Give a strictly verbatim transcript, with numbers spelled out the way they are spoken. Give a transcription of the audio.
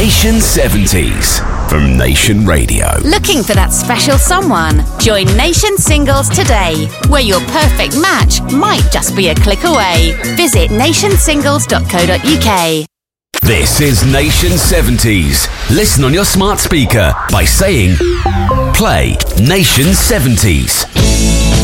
Nation seventies from Nation Radio. Looking for that special someone? Join Nation Singles today, where your perfect match might just be a click away. Visit nation singles dot co dot uk. This is Nation seventies. Listen on your smart speaker by saying, play Nation seventies.